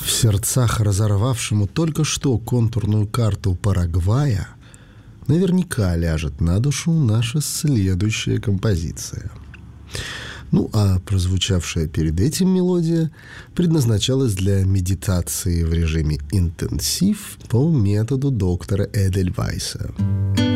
В сердцах разорвавшему только что контурную карту Парагвая наверняка ляжет на душу наша следующая композиция. Ну, а прозвучавшая перед этим мелодия предназначалась для медитации в режиме интенсив по методу доктора Эдельвейса.